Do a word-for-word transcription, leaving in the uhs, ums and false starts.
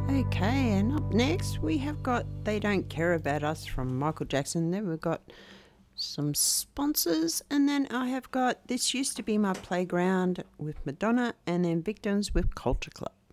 Okay, and up next we have got They Don't Care About Us from Michael Jackson. Then we've got some sponsors, and then I have got This Used to Be My Playground with Madonna, and then Victims with Culture Club.